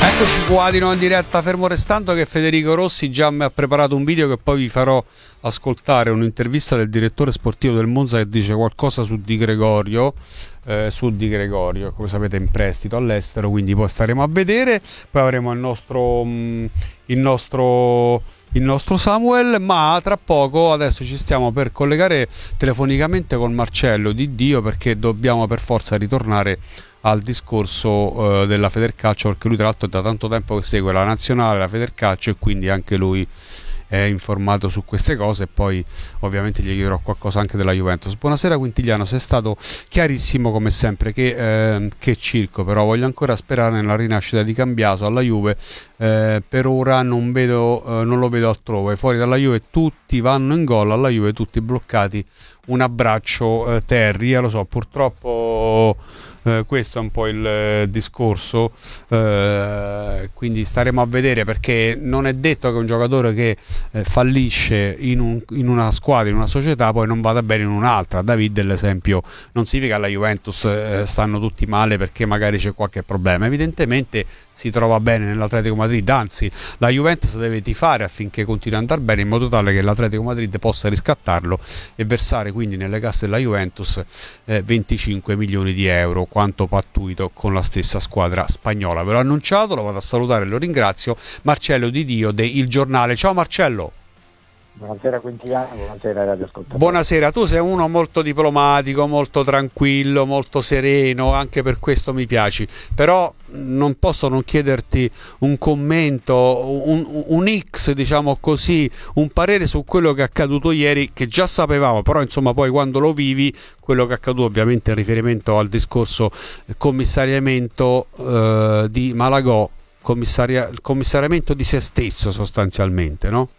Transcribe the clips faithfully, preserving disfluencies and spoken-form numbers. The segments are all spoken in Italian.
Eccoci qua di nuovo in diretta, fermo restando che Federico Rossi già mi ha preparato un video che poi vi farò ascoltare, un'intervista del direttore sportivo del Monza che dice qualcosa su Di Gregorio, eh, su Di Gregorio, come sapete in prestito all'estero, quindi poi staremo a vedere, poi avremo il nostro, mh, il nostro, il nostro Samuel, ma tra poco adesso ci stiamo per collegare telefonicamente con Marcello Di Dio perché dobbiamo per forza ritornare al discorso uh, della Federcalcio, perché lui tra l'altro è da tanto tempo che segue la nazionale, la Federcalcio, e quindi anche lui è informato su queste cose, e poi ovviamente gli chiederò qualcosa anche della Juventus. Buonasera Quintiliano, sei stato chiarissimo come sempre. Che, eh, che circo, però voglio ancora sperare nella rinascita di Cambiaso alla Juve. Eh, per ora non, vedo, eh, non lo vedo altrove, fuori dalla Juve tutti vanno in gol, alla Juve tutti bloccati. Un abbraccio eh, Terry, eh, lo so, purtroppo eh, questo è un po' il eh, discorso, eh, quindi staremo a vedere, perché non è detto che un giocatore che eh, fallisce in, un, in una squadra, in una società, poi non vada bene in un'altra. David l'esempio, non significa che alla Juventus eh, stanno tutti male perché magari c'è qualche problema, evidentemente si trova bene nell'Atletico Madrid, anzi la Juventus deve tifare affinché continui ad andare bene, in modo tale che l'Atletico Madrid possa riscattarlo e versare quindi nelle casse della Juventus eh, venticinque milioni di euro, quanto pattuito con la stessa squadra spagnola. Ve l'ho annunciato, lo vado a salutare e lo ringrazio, Marcello Di Dio de Il Giornale. Ciao Marcello. Buonasera Quintiliano, buonasera radioascoltatori. Buonasera, tu sei uno molto diplomatico, molto tranquillo, molto sereno, anche per questo mi piaci, però non posso non chiederti un commento, un, un X, diciamo così, un parere su quello che è accaduto ieri, che già sapevamo, però insomma poi quando lo vivi, quello che è accaduto ovviamente in riferimento al discorso commissariamento eh, di Malagò, commissaria, commissariamento di se stesso sostanzialmente, no?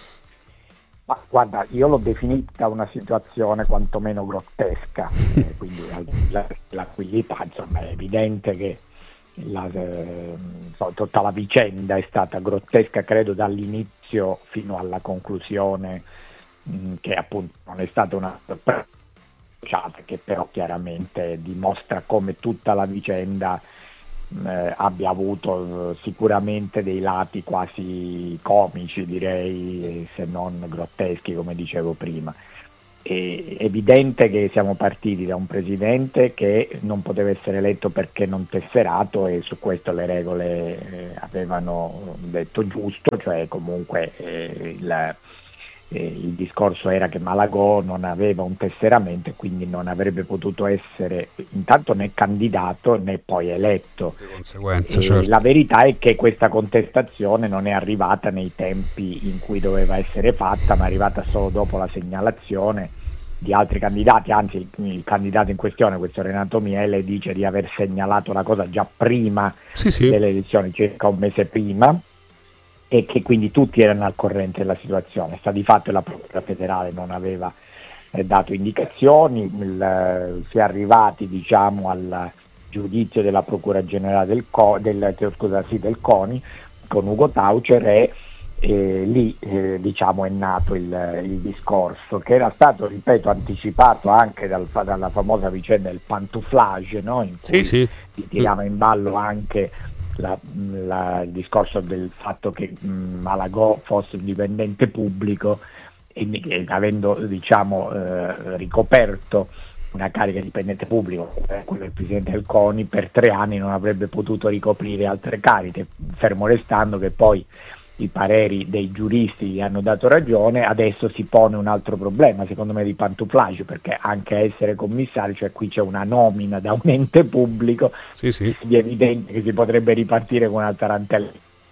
Ma guarda, io l'ho definita una situazione quantomeno grottesca, eh, quindi la, l'anquillità, insomma è evidente che la, eh, tutta la vicenda è stata grottesca, credo dall'inizio fino alla conclusione, mh, che appunto non è stata una sorpresa, che però chiaramente dimostra come tutta la vicenda Eh, abbia avuto eh, sicuramente dei lati quasi comici, direi, se non grotteschi, come dicevo prima. È evidente che siamo partiti da un presidente che non poteva essere eletto perché non tesserato, e su questo le regole eh, avevano detto giusto, cioè comunque eh, il il discorso era che Malagò non aveva un tesseramento e quindi non avrebbe potuto essere intanto né candidato né poi eletto. Di conseguenza, certo. La verità è che questa contestazione non è arrivata nei tempi in cui doveva essere fatta, ma è arrivata solo dopo la segnalazione di altri candidati, anzi il, il candidato in questione, questo Renato Miele, dice di aver segnalato la cosa già prima sì, sì. delle elezioni, circa un mese prima, e che quindi tutti erano al corrente della situazione. Sta di fatto che la Procura federale non aveva eh, dato indicazioni, il, eh, si è arrivati diciamo al giudizio della Procura Generale del, Co, del, scusa, sì, del CONI con Ugo Taucer, e eh, lì eh, diciamo è nato il, il discorso, che era stato, ripeto, anticipato anche dal, dalla famosa vicenda del pantuflage, no? In cui sì, sì. si tirava in ballo anche La, la, il discorso del fatto che mh, Malagò fosse un dipendente pubblico e, e avendo diciamo eh, ricoperto una carica di dipendente pubblico, eh, quello del presidente del CONI, per tre anni non avrebbe potuto ricoprire altre cariche, fermo restando che poi i pareri dei giuristi gli hanno dato ragione. Adesso si pone un altro problema, secondo me, di pantuflage, perché anche a essere commissario, cioè qui c'è una nomina da un ente pubblico, sì, sì. È evidente che si potrebbe ripartire con una tarantella.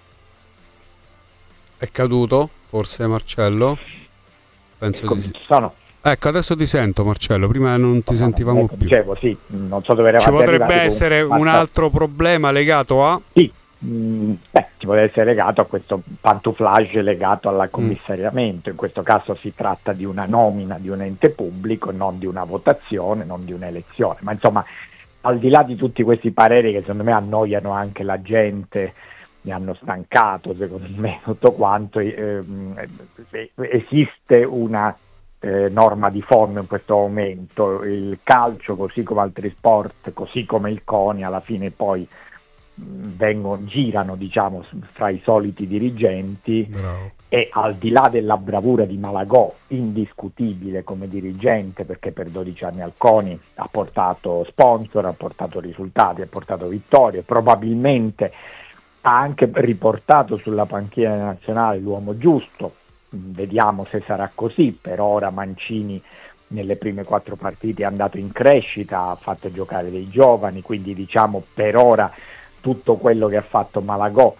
È caduto, forse, Marcello? Penso ecco, di sì. Sono. Ecco, adesso ti sento Marcello, prima non ti no, sentivamo ecco, più. Dicevo, sì, non so dove eravate Ci potrebbe arrivati, essere comunque, un altro problema legato a... Sì. Mm, beh, ci può essere legato a questo pantuflage legato al commissariamento. In questo caso si tratta di una nomina di un ente pubblico, non di una votazione, non di un'elezione. Ma insomma, al di là di tutti questi pareri che secondo me annoiano anche la gente, mi hanno stancato secondo me tutto quanto, ehm, esiste una eh, norma di fondo in questo momento. Il calcio, così come altri sport, così come il CONI, alla fine poi vengono, girano diciamo fra i soliti dirigenti. Bravo. E al di là della bravura di Malagò, indiscutibile come dirigente, perché per dodici anni al CONI ha portato sponsor, ha portato risultati, ha portato vittorie, probabilmente ha anche riportato sulla panchina nazionale l'uomo giusto. Vediamo se sarà così. Per ora Mancini nelle prime quattro partite è andato in crescita, ha fatto giocare dei giovani, quindi diciamo per ora tutto quello che ha fatto Malagò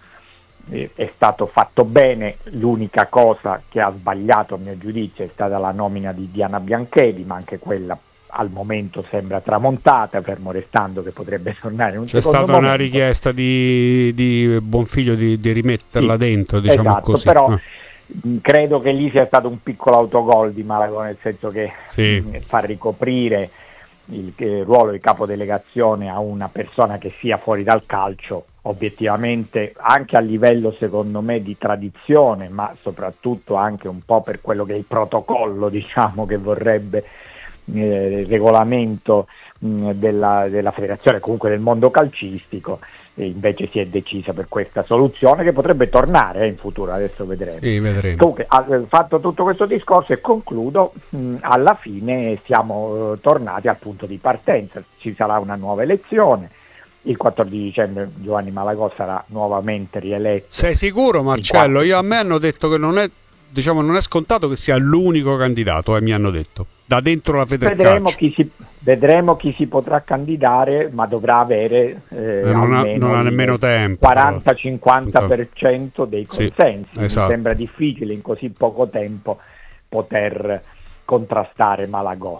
è stato fatto bene. L'unica cosa che ha sbagliato a mio giudizio è stata la nomina di Diana Bianchedi, ma anche quella al momento sembra tramontata, fermo restando che potrebbe tornare in un C'è secondo stata momento. Una richiesta di, di Bonfiglio di, di rimetterla Sì, dentro, diciamo esatto, così. però Ah. mh, credo che lì sia stato un piccolo autogol di Malagò, nel senso che Sì. mh, fa ricoprire il, il ruolo di capodelegazione a una persona che sia fuori dal calcio, obiettivamente anche a livello secondo me di tradizione, ma soprattutto anche un po' per quello che è il protocollo diciamo che vorrebbe eh, il regolamento mh, della, della federazione, comunque del mondo calcistico. E invece si è decisa per questa soluzione che potrebbe tornare eh, in futuro, adesso vedremo. Sì, vedremo. Comunque, ha, fatto tutto questo discorso e concludo, mh, alla fine siamo eh, tornati al punto di partenza, ci sarà una nuova elezione, il quattordici dicembre Giovanni Malagò sarà nuovamente rieletto. Sei sicuro, Marcello? Io, a me hanno detto che non è, diciamo, non è scontato che sia l'unico candidato, eh, mi hanno detto, da dentro la Federcalcio. Vedremo chi si, vedremo chi si potrà candidare, ma dovrà avere eh, Eh, non, ha, almeno non ha nemmeno il tempo. quaranta cinquanta per cento dei consensi. Sì, esatto. Mi sembra difficile in così poco tempo poter contrastare Malagò.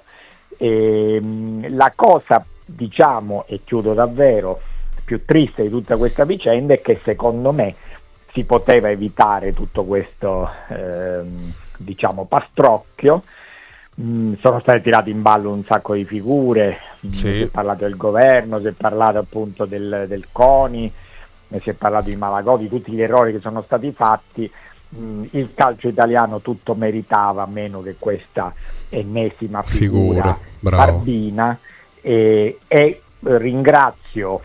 E, la cosa, diciamo, e chiudo davvero, più triste di tutta questa vicenda è che secondo me si poteva evitare tutto questo ehm, diciamo pastrocchio. Mm, sono state tirate in ballo un sacco di figure, sì. Si è parlato del governo, si è parlato appunto del, del CONI, si è parlato di Malagò, di tutti gli errori che sono stati fatti. Mm, il calcio italiano tutto meritava meno che questa ennesima figura, figura barbina, e, e ringrazio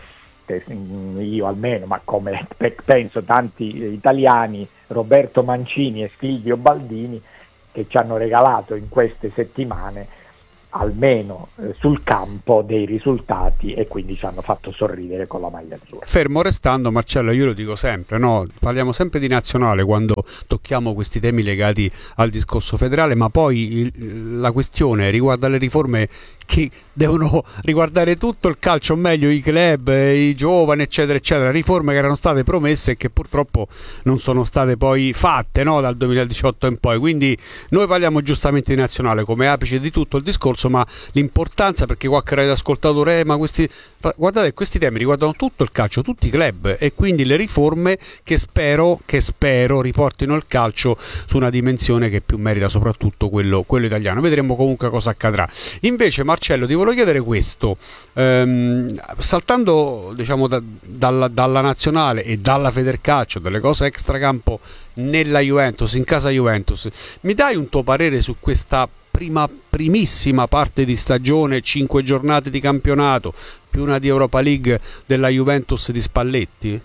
io almeno, ma come penso tanti italiani, Roberto Mancini e Silvio Baldini, che ci hanno regalato in queste settimane almeno eh, sul campo dei risultati e quindi ci hanno fatto sorridere con la maglia azzurra. Fermo restando, Marcello, io lo dico sempre, no? Parliamo sempre di nazionale quando tocchiamo questi temi legati al discorso federale, ma poi il, la questione riguarda le riforme che devono riguardare tutto il calcio, o meglio i club, i giovani, eccetera, eccetera, riforme che erano state promesse e che purtroppo non sono state poi fatte, no? Dal duemiladiciotto in poi. Quindi noi parliamo giustamente di nazionale come apice di tutto il discorso, ma l'importanza, perché qualche radioascoltatore, eh, ma questi, guardate, questi temi riguardano tutto il calcio, tutti i club, e quindi le riforme che spero, che spero riportino il calcio su una dimensione che più merita, soprattutto quello, quello italiano. Vedremo comunque cosa accadrà. Invece, Marcello, ti volevo chiedere questo, ehm, saltando diciamo da, dalla, dalla nazionale e dalla Federcalcio, delle cose extracampo nella Juventus, in casa Juventus, mi dai un tuo parere su questa prima primissima parte di stagione, cinque giornate di campionato più una di Europa League della Juventus di Spalletti?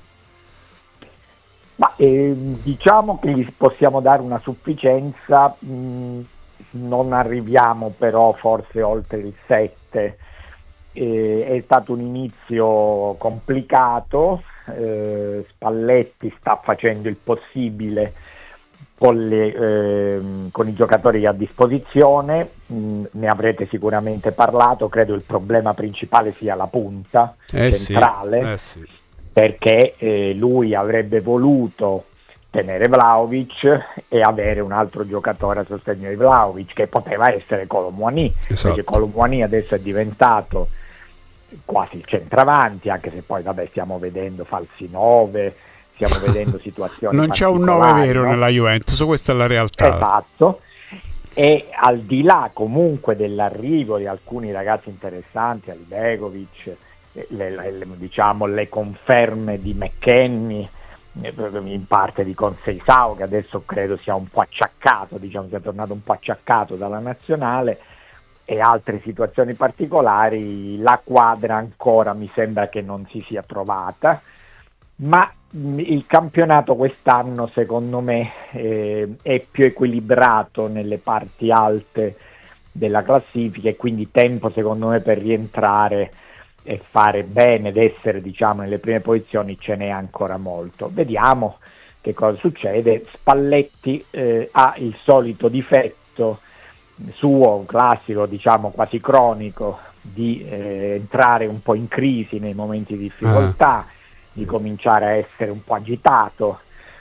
Ma eh, diciamo che gli possiamo dare una sufficienza, mh, non arriviamo però forse oltre il sette, eh, è stato un inizio complicato, eh, Spalletti sta facendo il possibile con, le, eh, con i giocatori a disposizione, mh, ne avrete sicuramente parlato, credo il problema principale sia la punta eh centrale, sì, eh sì. perché eh, lui avrebbe voluto tenere Vlahovic e avere un altro giocatore a sostegno di Vlahovic, che poteva essere Kolo Muani, esatto. Perché Kolo Muani adesso è diventato quasi il centravanti, anche se poi vabbè stiamo vedendo falsi nove, stiamo vedendo situazioni non c'è un nove vero, no? Nella Juventus, questa è la realtà. Esatto. E al di là comunque dell'arrivo di alcuni ragazzi interessanti, Alibegovic, le, le, diciamo le conferme di McKennie, in parte di Conceição, che adesso credo sia un po' acciaccato, diciamo sia tornato un po' acciaccato dalla nazionale, e altre situazioni particolari, la quadra ancora mi sembra che non si sia trovata, ma mh, il campionato quest'anno secondo me eh, è più equilibrato nelle parti alte della classifica, e quindi tempo secondo me per rientrare e fare bene ed essere, diciamo, nelle prime posizioni ce n'è ancora molto. Vediamo che cosa succede. Spalletti eh, ha il solito difetto suo, classico, diciamo quasi cronico, di eh, entrare un po' in crisi nei momenti di difficoltà, ah. di cominciare a essere un po' agitato,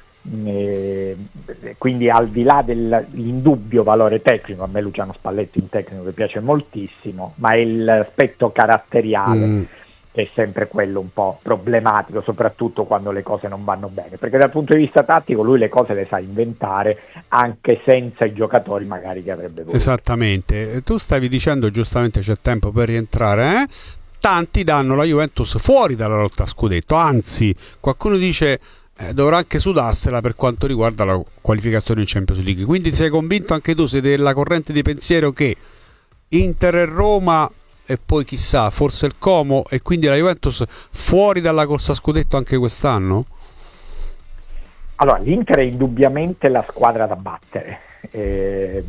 eh, quindi al di là dell'indubbio valore tecnico, a me Luciano Spalletti è un tecnico che piace moltissimo, ma è l'aspetto caratteriale mm. che è sempre quello un po' problematico, soprattutto quando le cose non vanno bene, perché dal punto di vista tattico lui le cose le sa inventare anche senza i giocatori magari che avrebbe voluto. Esattamente, tu stavi dicendo giustamente c'è tempo per rientrare, eh? Tanti danno la Juventus fuori dalla lotta a scudetto, anzi qualcuno dice eh, dovrà anche sudarsela per quanto riguarda la qualificazione in Champions League, quindi sei convinto anche tu, sei della corrente di pensiero che Inter e Roma e poi chissà forse il Como e quindi la Juventus fuori dalla corsa a scudetto anche quest'anno? Allora, l'Inter è indubbiamente la squadra da battere, eh,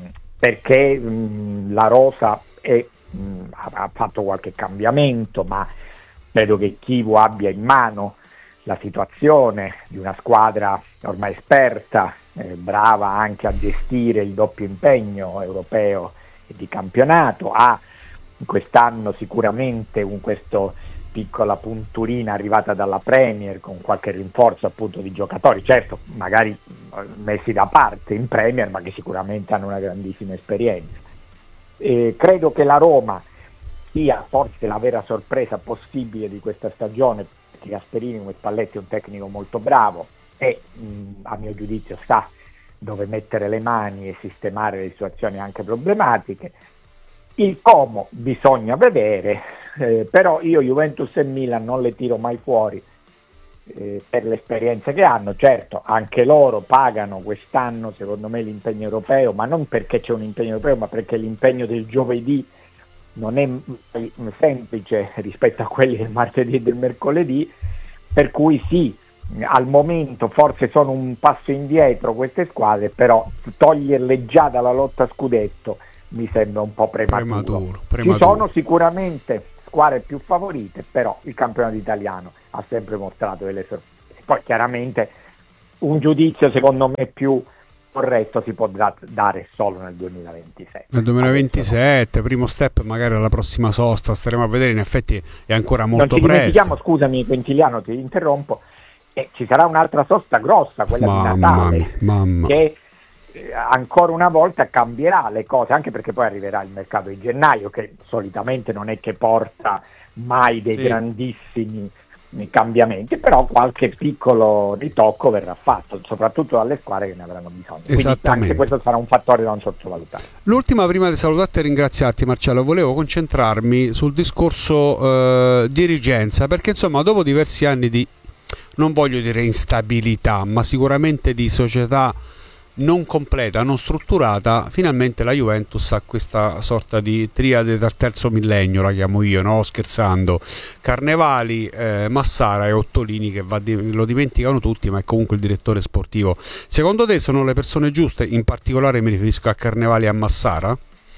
perché mh, la rosa è, mh, ha fatto qualche cambiamento, ma credo che Chivu abbia in mano la situazione di una squadra ormai esperta, eh, brava anche a gestire il doppio impegno europeo e di campionato, ha quest'anno sicuramente un, questo piccola punturina arrivata dalla Premier con qualche rinforzo appunto di giocatori, certo magari messi da parte in Premier, ma che sicuramente hanno una grandissima esperienza. Eh, credo che la Roma sia forse la vera sorpresa possibile di questa stagione, perché Gasperini come Spalletti è un tecnico molto bravo e mh, a mio giudizio sa dove mettere le mani e sistemare le situazioni anche problematiche. Il Como bisogna vedere, eh, però io Juventus e Milan non le tiro mai fuori eh, per l'esperienza che hanno. Certo, anche loro pagano quest'anno secondo me l'impegno europeo, ma non perché c'è un impegno europeo, ma perché l'impegno del giovedì non è semplice rispetto a quelli del martedì e del mercoledì, per cui sì, al momento forse sono un passo indietro queste squadre, però toglierle già dalla lotta a scudetto mi sembra un po' prematuro. Prematuro, prematuro. Ci sono sicuramente squadre più favorite, però il campionato italiano ha sempre mostrato delle sorprese. Poi chiaramente un giudizio secondo me più corretto si può da- dare solo nel duemilaventisette. Nel duemilaventisette, primo step magari alla prossima sosta, staremo a vedere, in effetti è ancora molto non ci presto. Scusami Quintiliano, ti interrompo, e ci sarà un'altra sosta grossa, quella mamma di Natale, mia, mamma. che eh, ancora una volta cambierà le cose, anche perché poi arriverà il mercato di gennaio, che solitamente non è che porta mai dei sì. grandissimi cambiamenti, però qualche piccolo ritocco verrà fatto, soprattutto dalle squadre che ne avranno bisogno. Quindi anche questo sarà un fattore da non sottovalutare. L'ultima, prima di salutarti e ringraziarti Marcello, volevo concentrarmi sul discorso eh, dirigenza, perché insomma dopo diversi anni di, non voglio dire instabilità, ma sicuramente di società non completa, non strutturata, finalmente la Juventus ha questa sorta di triade dal terzo millennio, la chiamo io, no? Scherzando, Carnevali, eh, Massara e Ottolini, che va di- lo dimenticano tutti, ma è comunque il direttore sportivo. Secondo te sono le persone giuste? In particolare mi riferisco a Carnevali e a Massara?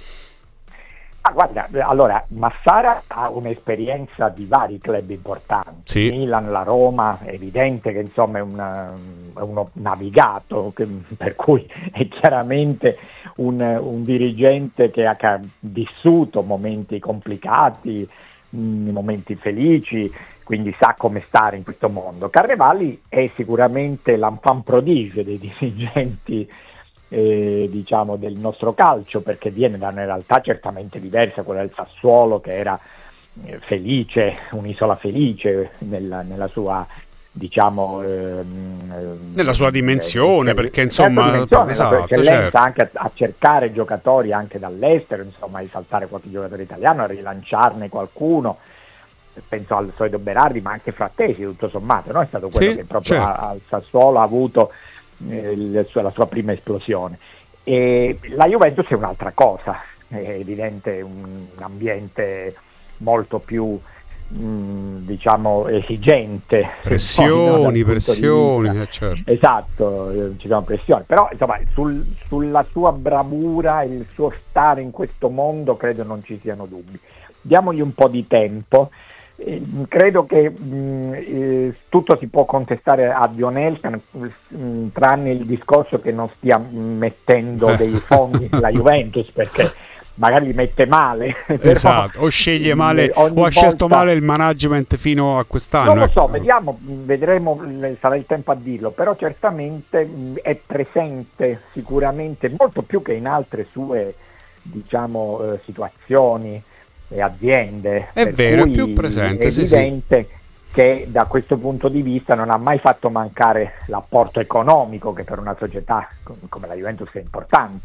Ah, guarda, allora Massara ha un'esperienza di vari club importanti, sì. Milan, la Roma, è evidente che insomma è, una, è uno navigato, che, per cui è chiaramente un, un dirigente che ha, che ha vissuto momenti complicati, mh, momenti felici, quindi sa come stare in questo mondo. Carnevali è sicuramente l'enfant prodige dei dirigenti Eh, diciamo del nostro calcio, perché viene da una realtà certamente diversa, quella del Sassuolo, che era eh, felice, un'isola felice nella, nella sua diciamo ehm, nella sua dimensione, eh, perché insomma dimensione, esatto, la sua eccellenza, certo. anche a, a cercare giocatori anche dall'estero, insomma, a risaltare qualche giocatore italiano, a rilanciarne qualcuno. Penso al solito Berardi, ma anche Frattesi tutto sommato, no? È stato quello sì, che proprio certo. al Sassuolo ha avuto la sua, la sua prima esplosione. E la Juventus è un'altra cosa, è evidente un, un ambiente molto più mh, diciamo esigente, pressioni, no, pressioni, eh, certo. Esatto, eh, ci sono pressioni, però insomma sul, sulla sua bravura, il suo stare in questo mondo credo non ci siano dubbi. Diamogli un po' di tempo. Eh, credo che mh, eh, tutto si può contestare a Dion Elkan, mh, tranne il discorso che non stia mettendo dei fondi nella Juventus, perché magari li mette male. Esatto, o sceglie male o ha scelto volta... male il management fino a quest'anno. Non lo so, vediamo, vedremo, sarà il tempo a dirlo, però certamente mh, è presente sicuramente molto più che in altre sue, diciamo, eh, situazioni e aziende. È vero, è più presente, è sì, evidente sì. che da questo punto di vista non ha mai fatto mancare l'apporto economico, che per una società come la Juventus è importante.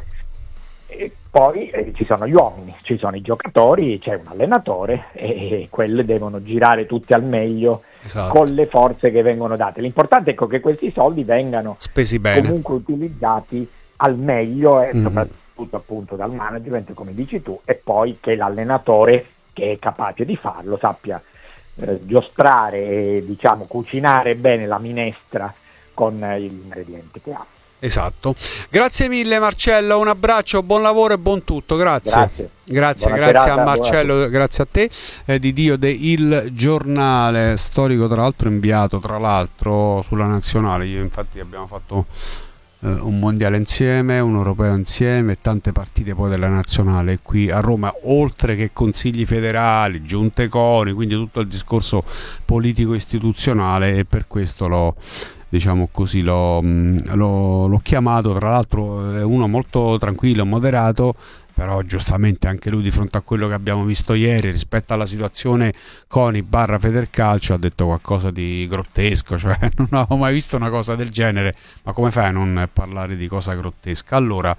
E poi eh, ci sono gli uomini, ci sono i giocatori, c'è un allenatore e, e quelle devono girare tutti al meglio, esatto, con le forze che vengono date. L'importante è ecco, che questi soldi vengano spesi bene, comunque utilizzati al meglio e mm-hmm. soprattutto appunto dal management, come dici tu, e poi che l'allenatore, che è capace di farlo, sappia eh, giostrare e diciamo cucinare bene la minestra con eh, gli ingredienti che ha. Esatto. Grazie mille Marcello, un abbraccio, buon lavoro e buon tutto, grazie. Grazie, grazie, buona grazie serata, a Marcello, grazie a te, eh, di Dio de Il Giornale, storico tra l'altro inviato tra l'altro sulla nazionale. Io infatti abbiamo fatto eh, un mondiale insieme, un europeo insieme e tante partite poi della nazionale qui a Roma, oltre che consigli federali, giunte CONI, quindi tutto il discorso politico istituzionale, e per questo l'ho diciamo così l'ho, l'ho, l'ho chiamato. Tra l'altro è uno molto tranquillo, moderato, però giustamente anche lui di fronte a quello che abbiamo visto ieri rispetto alla situazione CONI barra Federcalcio ha detto qualcosa di grottesco, cioè non avevo mai visto una cosa del genere, ma come fai a non parlare di cosa grottesca? Allora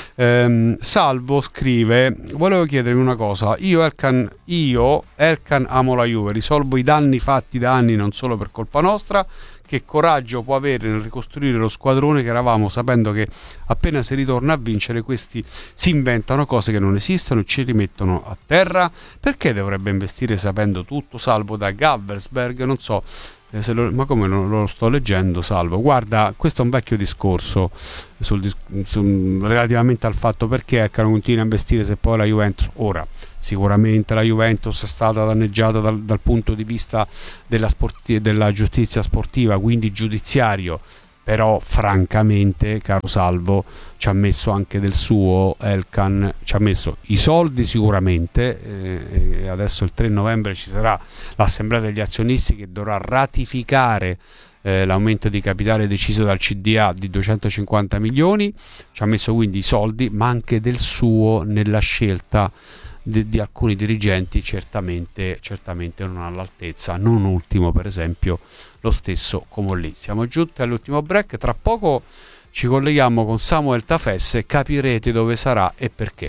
ehm, Salvo scrive: volevo chiedervi una cosa, io Elkan, io Elkan amo la Juve, risolvo i danni fatti da anni non solo per colpa nostra. Che coraggio può avere nel ricostruire lo squadrone che eravamo, sapendo che appena si ritorna a vincere questi si inventano cose che non esistono e ci rimettono a terra? Perché dovrebbe investire sapendo tutto? Salvo da Gavelsberg, non so eh, se lo, ma come lo, lo sto leggendo, Salvo? Guarda, questo è un vecchio discorso sul, sul, relativamente al fatto perché Elkan continua a investire se poi la Juventus ora. Sicuramente la Juventus è stata danneggiata dal, dal punto di vista della, sporti- della giustizia sportiva, quindi giudiziario, però francamente, caro Salvo, ci ha messo anche del suo. Elkan ci ha messo i soldi sicuramente, eh, e adesso il tre novembre ci sarà l'assemblea degli azionisti che dovrà ratificare eh, l'aumento di capitale deciso dal C D A di duecentocinquanta milioni, ci ha messo quindi i soldi, ma anche del suo nella scelta Di, di alcuni dirigenti certamente, certamente non all'altezza, non ultimo per esempio lo stesso Comolli. Siamo giunti all'ultimo break, tra poco ci colleghiamo con Samuel Tafesse e capirete dove sarà e perché.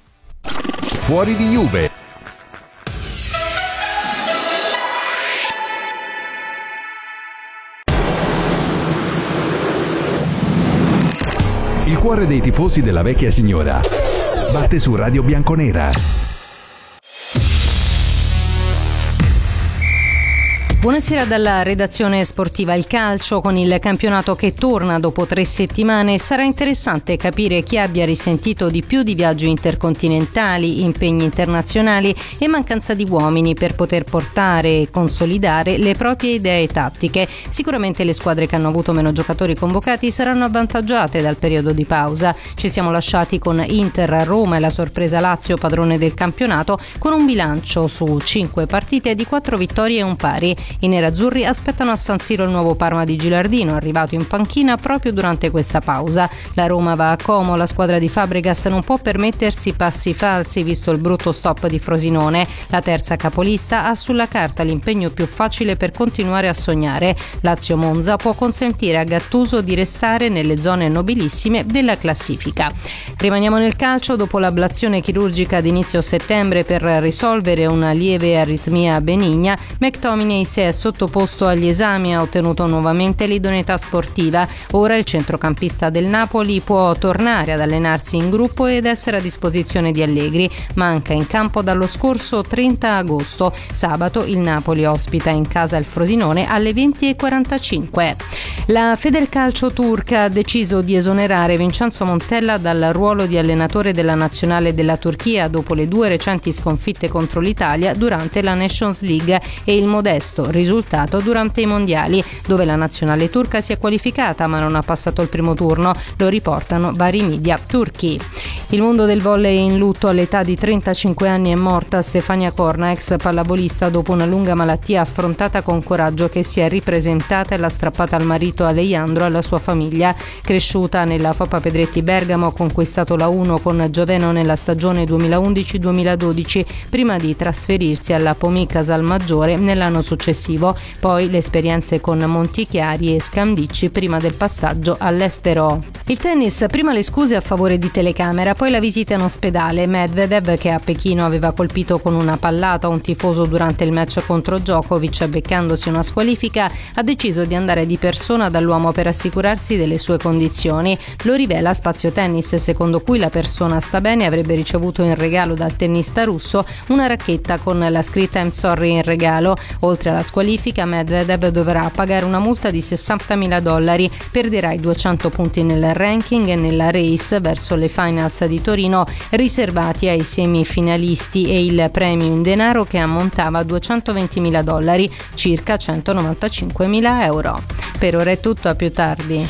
Fuori di Juve. Il cuore dei tifosi della vecchia signora batte su Radio Bianconera. Buonasera dalla redazione sportiva. Il calcio con il campionato che torna dopo tre settimane. Sarà interessante capire chi abbia risentito di più di viaggi intercontinentali, impegni internazionali e mancanza di uomini per poter portare e consolidare le proprie idee tattiche. Sicuramente le squadre che hanno avuto meno giocatori convocati saranno avvantaggiate dal periodo di pausa. Ci siamo lasciati con Inter a Roma e la sorpresa Lazio padrone del campionato, con un bilancio su cinque partite di quattro vittorie e un pari. I nerazzurri aspettano a San Siro il nuovo Parma di Gilardino, arrivato in panchina proprio durante questa pausa. La Roma va a Como, la squadra di Fabregas non può permettersi passi falsi visto il brutto stop di Frosinone. La terza capolista ha sulla carta l'impegno più facile per continuare a sognare. Lazio Monza può consentire a Gattuso di restare nelle zone nobilissime della classifica. Rimaniamo nel calcio. Dopo l'ablazione chirurgica di inizio settembre per risolvere una lieve aritmia benigna, McTominay si si è sottoposto agli esami e ha ottenuto nuovamente l'idoneità sportiva. Ora il centrocampista del Napoli può tornare ad allenarsi in gruppo ed essere a disposizione di Allegri. Manca in campo dallo scorso trenta agosto. Sabato il Napoli ospita in casa il Frosinone alle venti e quarantacinque. La Federcalcio turca ha deciso di esonerare Vincenzo Montella dal ruolo di allenatore della nazionale della Turchia dopo le due recenti sconfitte contro l'Italia durante la Nations League e il modesto risultato durante i mondiali, dove la nazionale turca si è qualificata ma non ha passato il primo turno, lo riportano vari media turchi. Il mondo del volley in lutto. All'età di trentacinque anni è morta Stefania Corna, ex pallavolista, dopo una lunga malattia affrontata con coraggio, che si è ripresentata e l'ha strappata al marito Alejandro e alla sua famiglia. Cresciuta nella Fopa Pedretti Bergamo, ha conquistato la uno con Gioveno nella stagione duemilaundici duemiladodici, prima di trasferirsi alla Pomica Salmaggiore nell'anno successivo, poi le esperienze con Montichiari e Scandicci prima del passaggio all'estero. Il tennis, prima le scuse a favore di telecamera, poi la visita in ospedale. Medvedev, che a Pechino aveva colpito con una pallata un tifoso durante il match contro Djokovic beccandosi una squalifica, ha deciso di andare di persona dall'uomo per assicurarsi delle sue condizioni. Lo rivela Spazio Tennis, secondo cui la persona sta bene e avrebbe ricevuto in regalo dal tennista russo una racchetta con la scritta I'm sorry in regalo. Oltre alla squalifica, Medvedev dovrà pagare una multa di sessantamila dollari, perderà i duecento punti nel ranking e nella race verso le finals di Torino riservati ai semifinalisti e il premio in denaro, che ammontava a duecentoventimila dollari, circa centonovantacinquemila euro. Per ora è tutto, a più tardi.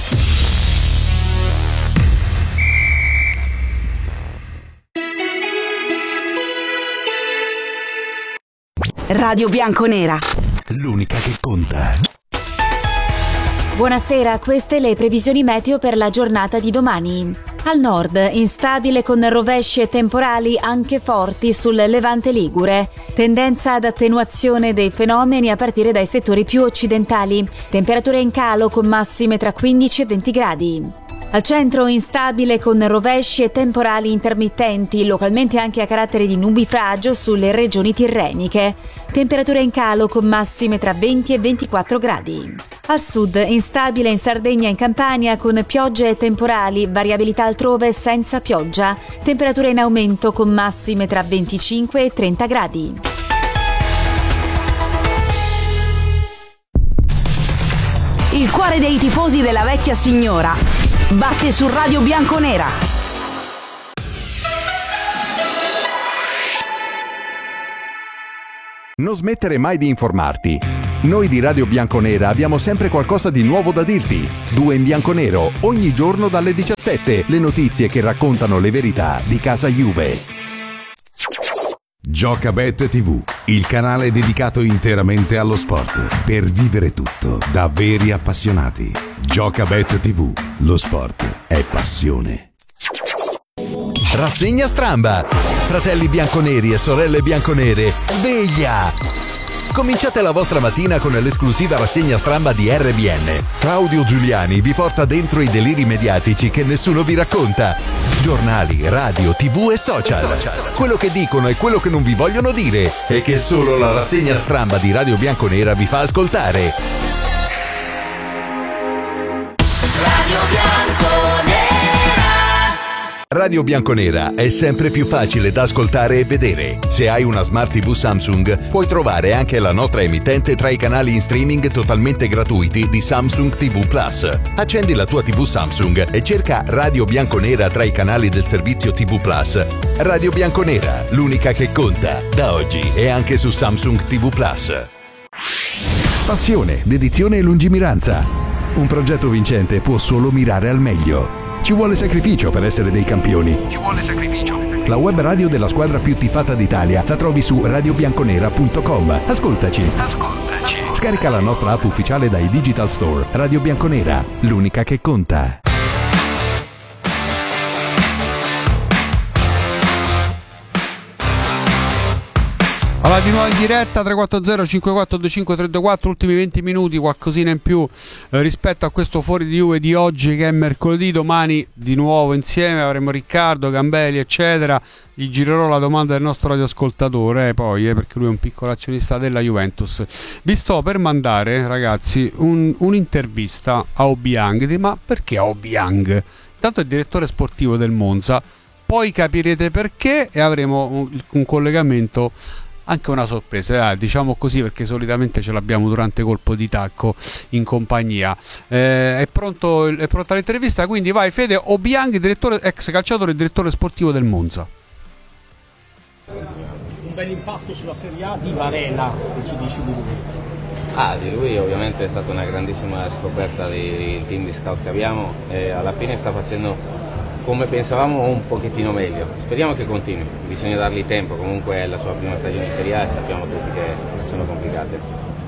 Radio Bianconera, l'unica che conta. Buonasera, queste le previsioni meteo per la giornata di domani. Al nord, instabile con rovesci e temporali anche forti sul Levante ligure. Tendenza ad attenuazione dei fenomeni a partire dai settori più occidentali. Temperature in calo con massime tra quindici e venti gradi. Al centro instabile con rovesci e temporali intermittenti, localmente anche a carattere di nubifragio sulle regioni tirreniche. Temperature in calo con massime tra venti e ventiquattro gradi. Al sud instabile in Sardegna e in Campania con piogge e temporali, variabilità altrove senza pioggia. Temperature in aumento con massime tra venticinque e trenta gradi. il cuore dei tifosi della vecchia signora batte su Radio Bianconera. Non smettere mai di informarti. Noi di Radio Bianconera abbiamo sempre qualcosa di nuovo da dirti. Due in bianco nero, ogni giorno dalle diciassette, le notizie che raccontano le verità di casa Juve. Giocabet tivù, il canale dedicato interamente allo sport, per vivere tutto da veri appassionati. Giocabet tivù, lo sport è passione. Rassegna Stramba. Fratelli bianconeri e sorelle bianconere, sveglia! Cominciate la vostra mattina con l'esclusiva rassegna Stramba di R B N. Claudio Giuliani vi porta dentro i deliri mediatici che nessuno vi racconta. Giornali, radio, tv e social. Quello che dicono e quello che non vi vogliono dire e che solo la rassegna Stramba di Radio Bianconera vi fa ascoltare. Radio Bianconera. Radio Bianconera è sempre più facile da ascoltare e vedere. Se hai una Smart tivù Samsung, puoi trovare anche la nostra emittente tra i canali in streaming totalmente gratuiti di Samsung tivù Plus. Accendi la tua tivù Samsung e cerca Radio Bianconera tra i canali del servizio tivù Plus. Radio Bianconera, l'unica che conta, da oggi e anche su Samsung tivù Plus. Passione, dedizione e lungimiranza. Un progetto vincente può solo mirare al meglio. Ci vuole sacrificio per essere dei campioni. Ci vuole sacrificio. La web radio della squadra più tifata d'Italia la trovi su radio bianconera punto com. Ascoltaci. Ascoltaci. Scarica la nostra app ufficiale dai Digital Store. Radio Bianconera, l'unica che conta. Allora, di nuovo in diretta tre quattro zero cinque quattro due cinque tre due quattro, ultimi venti minuti, qualcosina in più eh, rispetto a questo Fuori di Juve di oggi che è mercoledì. Domani di nuovo insieme avremo Riccardo, Gambelli eccetera. Gli girerò la domanda del nostro radioascoltatore eh, poi eh, perché lui è un piccolo azionista della Juventus. Vi sto per mandare, ragazzi, un, un'intervista a Obiang. Ma perché a Obiang? Intanto è il direttore sportivo del Monza, poi capirete perché e avremo un, un collegamento, anche una sorpresa, eh, diciamo così, perché solitamente ce l'abbiamo durante colpo di tacco in compagnia. Eh, è, pronto, è pronta l'intervista, quindi vai Fede. Obiang, direttore, ex calciatore e direttore sportivo del Monza. Un bel impatto sulla Serie A di Varela, che ci dici di lui? Ah, di lui ovviamente è stata una grandissima scoperta del team di scout che abbiamo e alla fine sta facendo, come pensavamo, un pochettino meglio. Speriamo che continui, bisogna dargli tempo, comunque è la sua prima stagione in Serie A e sappiamo tutti che sono complicate.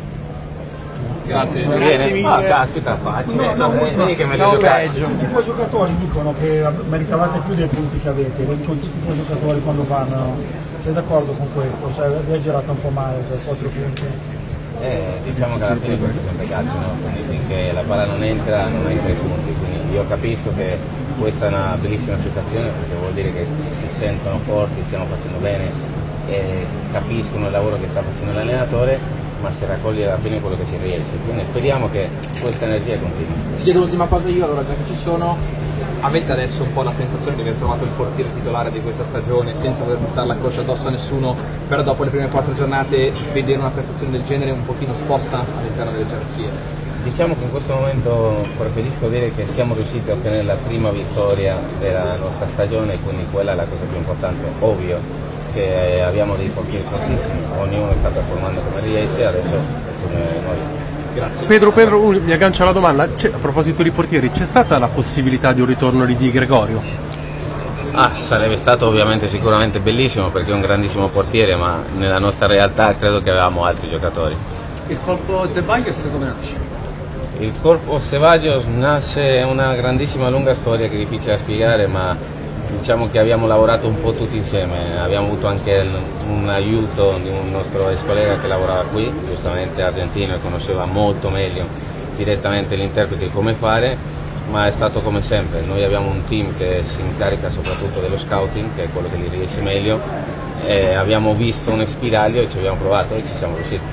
Grazie, grazie, grazie mille. Ah, caspita, facile. No, no, Vieni che me ciao, lo peggio. Tutti i tuoi giocatori dicono che meritavate più dei punti che avete, con tutti i tuoi giocatori quando parlano. Sei d'accordo con questo? Cioè, vi è girato un po' male, cioè quattro punti? Eh, diciamo che alla fine questo è sempre calcio, no? Quindi finché la palla non entra, non entra i punti, quindi io capisco che questa è una bellissima sensazione perché vuol dire che si sentono forti, stiamo facendo bene e capiscono il lavoro che sta facendo l'allenatore, ma si raccoglie alla fine quello che si riesce, quindi speriamo che questa energia continui. Ti chiedo l'ultima cosa io, allora, già che ci sono, avete adesso un po' la sensazione di aver trovato il portiere titolare di questa stagione senza dover buttare la croce addosso a nessuno, però dopo le prime quattro giornate vedere una prestazione del genere un pochino sposta all'interno delle gerarchie? Diciamo che in questo momento preferisco dire che siamo riusciti a ottenere la prima vittoria della nostra stagione, quindi quella è la cosa più importante. Ovvio che abbiamo dei portieri fortissimi, ognuno sta performando come riesce, adesso come noi. Grazie. Pedro, Pedro, mi aggancio alla domanda. C'è, a proposito di portieri, c'è stata la possibilità di un ritorno di Di Gregorio? Ah, sarebbe stato ovviamente sicuramente bellissimo perché è un grandissimo portiere, ma nella nostra realtà credo che avevamo altri giocatori. Il colpo Zeballos come nasce? Il corpo Ceballos nasce, è una grandissima lunga storia che è difficile da spiegare, ma diciamo che abbiamo lavorato un po' tutti insieme, abbiamo avuto anche un aiuto di un nostro ex collega che lavorava qui, giustamente argentino, e conosceva molto meglio direttamente l'interprete di come fare, ma è stato come sempre, noi abbiamo un team che si incarica soprattutto dello scouting, che è quello che gli riesce meglio, e abbiamo visto un spiraglio e ci abbiamo provato e ci siamo riusciti.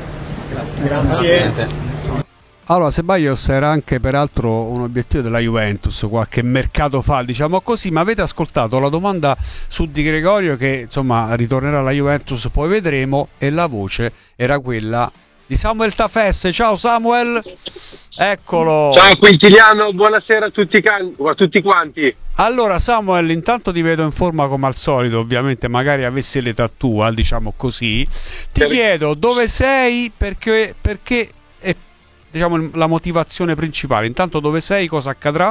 Grazie. Grazie. Allora, Ceballos era anche peraltro un obiettivo della Juventus qualche mercato fa, diciamo così, ma avete ascoltato la domanda su Di Gregorio che insomma ritornerà alla Juventus, poi vedremo, e la voce era quella di Samuel Tafesse. Ciao Samuel, eccolo. Ciao Quintiliano, buonasera a tutti, can- a tutti quanti. Allora Samuel, intanto ti vedo in forma come al solito, ovviamente magari avessi l'età tua, diciamo così. Ti per... chiedo dove sei, perché, perché è diciamo la motivazione principale. Intanto dove sei, cosa accadrà?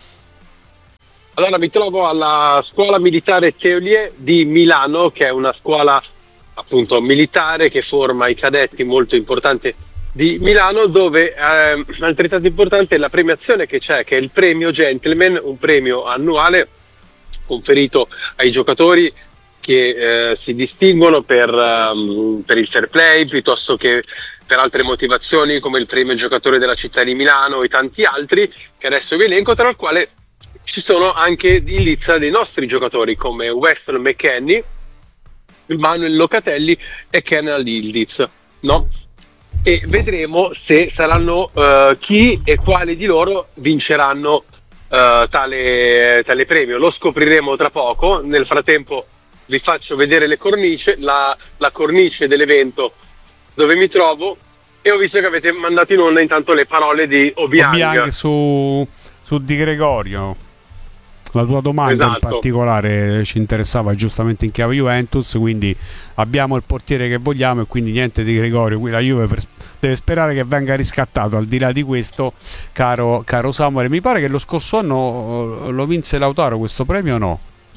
Allora mi trovo alla scuola militare Teolie di Milano, che è una scuola appunto militare che forma i cadetti, molto importante di Milano, dove eh, altrettanto importante è la premiazione che c'è, che è il premio Gentleman, un premio annuale conferito ai giocatori che eh, si distinguono per, um, per il fair play, piuttosto che per altre motivazioni come il premio giocatore della città di Milano e tanti altri che adesso vi elenco, tra il quale ci sono anche in lizza dei nostri giocatori come Weston McKennie, Manuel Locatelli e Kenan Yildiz, no? E vedremo se saranno uh, chi e quali di loro vinceranno uh, tale, tale premio. Lo scopriremo tra poco. Nel frattempo vi faccio vedere le cornice, la, la cornice dell'evento dove mi trovo, e ho visto che avete mandato in onda intanto le parole di Obiang, Obiang su, su Di Gregorio. La tua domanda esatto. In particolare ci interessava giustamente in chiave Juventus, quindi abbiamo il portiere che vogliamo e quindi niente Di Gregorio, qui la Juve per, deve sperare che venga riscattato. Al di là di questo, caro, caro Samuele, mi pare che lo scorso anno lo vinse Lautaro questo premio o no?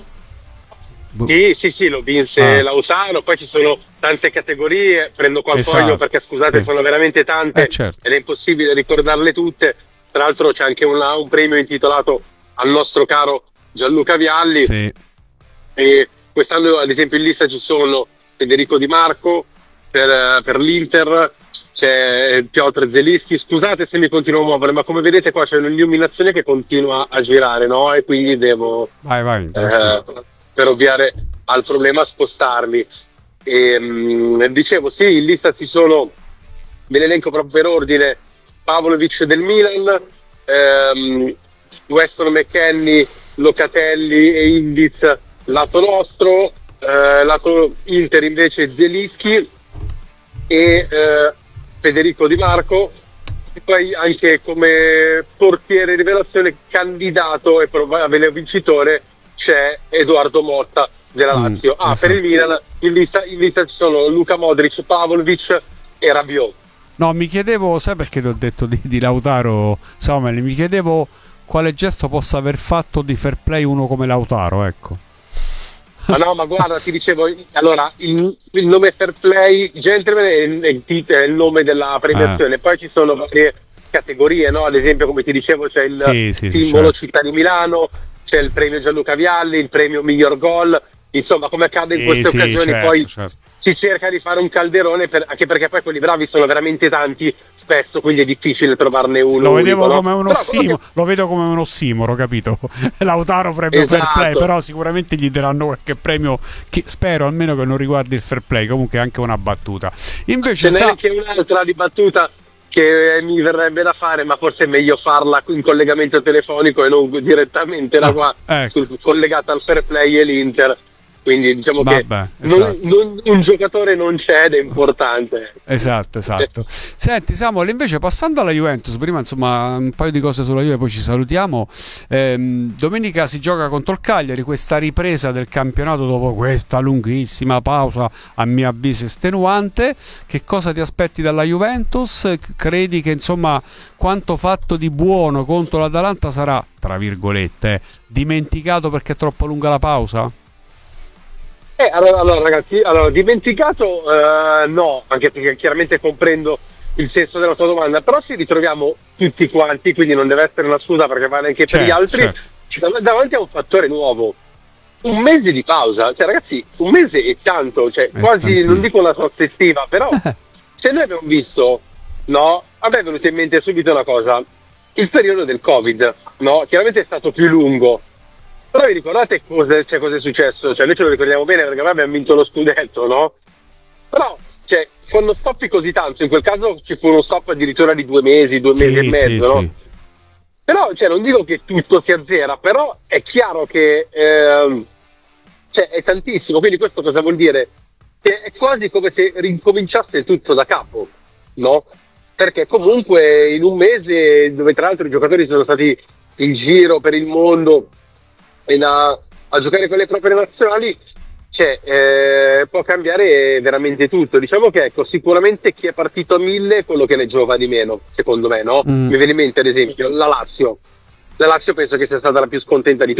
Sì, sì, sì, lo vinse ah. Lautaro, poi ci sono tante categorie, prendo qua il esatto. foglio perché scusate sì. sono veramente tante eh, certo. ed è impossibile ricordarle tutte. Tra l'altro c'è anche una, un premio intitolato al nostro caro Gianluca Vialli, sì. e quest'anno ad esempio in lista ci sono Federico Di Marco, per, per l'Inter c'è Piotr Zelinski. Scusate se mi continuo a muovere, ma come vedete qua c'è un'illuminazione che continua a girare, no? E quindi devo, vai, vai, eh, per ovviare al problema, spostarmi. E, mh, dicevo, sì, in lista ci sono, ve l'elenco proprio per ordine: Pavlovic del Milan, ehm, Weston McKennie, Locatelli e Indiz lato nostro, eh, lato Inter invece Zelinski e eh, Federico Di Marco, e poi anche come portiere rivelazione candidato e probabile vincitore c'è Edoardo Motta della Lazio. Mm, ah, esatto. Per il Milan in lista, in lista ci sono Luka Modric, Pavlovic e Rabiot. No, mi chiedevo, sai perché ti ho detto di, di Lautaro, Samuel, mi chiedevo quale gesto possa aver fatto di fair play uno come Lautaro, ecco. Ma no, ma guarda, ti dicevo, allora, il, il nome fair play, gentleman è il, il, titolo, è il nome della premiazione, eh. Poi ci sono varie categorie, no? Ad esempio, come ti dicevo, c'è il sì, sì, simbolo certo. Città di Milano, c'è il premio Gianluca Vialli, il premio miglior gol, insomma, come accade in sì, queste sì, occasioni, certo, poi certo. si cerca di fare un calderone, per, anche perché poi quelli bravi sono veramente tanti spesso, quindi è difficile trovarne uno. Lo vedevo unico, come no? un Però ossimo, che... lo vedo come un ossimoro, capito? Lautaro premio esatto. fair play, però sicuramente gli daranno qualche premio che spero almeno che non riguardi il fair play, comunque è anche una battuta. Invece ce n'è sa... anche un'altra di battuta che mi verrebbe da fare, ma forse è meglio farla in collegamento telefonico e non direttamente da qua, ah, ecco. sul, collegata al fair play e l'Inter. Quindi diciamo Vabbè, che esatto. non, non, un giocatore non c'è ed è importante. Esatto, esatto. Senti Samuel, invece passando alla Juventus, prima insomma un paio di cose sulla Juve, poi ci salutiamo. ehm, domenica si gioca contro il Cagliari, questa ripresa del campionato dopo questa lunghissima pausa a mio avviso estenuante. Che cosa ti aspetti dalla Juventus? Credi che insomma quanto fatto di buono contro l'Atalanta sarà, tra virgolette, dimenticato perché è troppo lunga la pausa? Eh, allora, allora ragazzi, allora, dimenticato eh, no, anche perché chiaramente comprendo il senso della tua domanda, però ci ritroviamo tutti quanti, quindi non deve essere una scusa perché vale anche certo, per gli altri, certo. davanti a un fattore nuovo. Un mese di pausa, cioè ragazzi, un mese è tanto, cioè è quasi, tantissimo. Non dico la sosta estiva, però se noi abbiamo visto, no, a me è venuto in mente subito una cosa, il periodo del Covid, no, chiaramente è stato più lungo. Però vi ricordate cosa, cioè, cosa è successo? Cioè, noi ce lo ricordiamo bene perché abbiamo vinto lo scudetto, no? Però, cioè, quando stoppi così tanto, in quel caso ci fu uno stop addirittura di due mesi, due sì, mesi e mezzo, sì, no? Sì. Però, cioè, non dico che tutto si azzera, però è chiaro che ehm, cioè, è tantissimo. Quindi questo cosa vuol dire? Che è quasi come se rincominciasse tutto da capo, no? Perché comunque in un mese, dove tra l'altro i giocatori sono stati in giro per il mondo A, a giocare con le proprie nazionali, cioè, eh, può cambiare veramente tutto. Diciamo che ecco, sicuramente chi è partito a mille è quello che ne gioca di meno, secondo me, no? Mm. Mi viene in mente ad esempio la Lazio. La Lazio penso che sia stata la più scontenta di